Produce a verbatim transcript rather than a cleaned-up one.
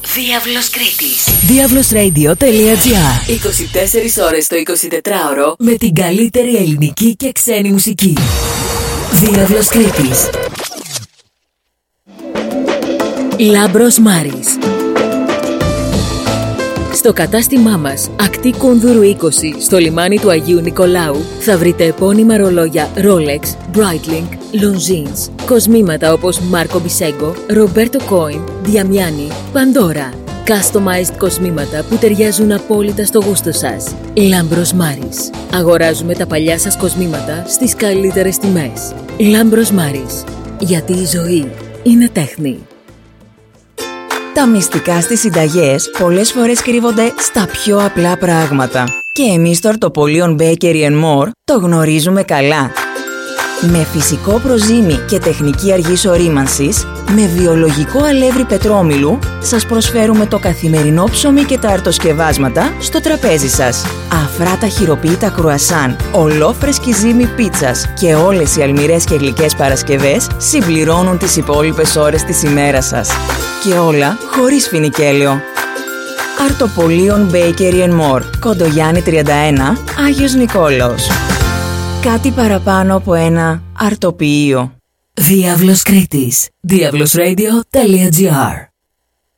Διάβλος Κρήτης. Διάβλοσradio.gr. είκοσι τέσσερις ώρες το εικοσιτετράωρο με την καλύτερη ελληνική και ξένη μουσική. Διάβλος Κρήτης. Λάμπρος Μάρης. Στο κατάστημά μας, ακτή Κούνδουρου είκοσι, στο λιμάνι του Αγίου Νικολάου, θα βρείτε επώνυμα ρολόγια Rolex, Breitling, Longines, κοσμήματα όπως Marco Biseggo, Roberto Coin, Diamiani, Pandora. Customized κοσμήματα που ταιριάζουν απόλυτα στο γούστο σας. Λάμπρος Μάρης. Αγοράζουμε τα παλιά σας κοσμήματα στις καλύτερες τιμές. Λάμπρος Μάρης. Γιατί η ζωή είναι τέχνη. Τα μυστικά στις συνταγές πολλές φορές κρύβονται στα πιο απλά πράγματα. Και εμείς στο Αρτοπολίον Bakery and More το γνωρίζουμε καλά. Με φυσικό προζύμι και τεχνική αργής ορίμανσης, με βιολογικό αλεύρι πετρόμηλου, σας προσφέρουμε το καθημερινό ψωμί και τα αρτοσκευάσματα στο τραπέζι σας. Αφράτα χειροποίητα κρουασάν, ολόφρεσκη ζύμη πίτσας και όλες οι αλμυρές και γλυκές παρασκευές συμπληρώνουν τις υπόλοιπες ώρες της ημέρας σας. Και όλα χωρίς φινικέλαιο. Αρτοπολίον Bakery and More, Κοντογιάννη τριάντα ένα, Άγιος Νικόλαος. Κάτι παραπάνω από ένα αρτοποιείο. Διάβλος Κρήτης. Διάβλοσradio.gr.